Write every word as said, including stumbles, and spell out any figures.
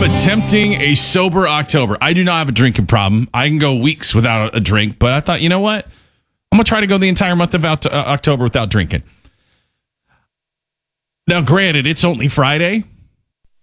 attempting a sober October. I do not have a drinking problem. I can go weeks without a drink, but I thought, you know what? I'm going to try to go the entire month of uh, October without drinking. Now, granted, it's only Friday,